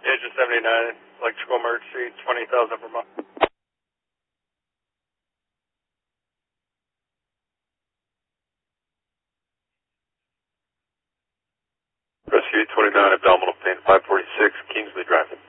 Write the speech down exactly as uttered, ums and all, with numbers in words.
Agent seventy-nine, electrical emergency, twenty thousand per month. Rescue twenty-nine, abdominal pain, five forty-six, Kingsley Drive.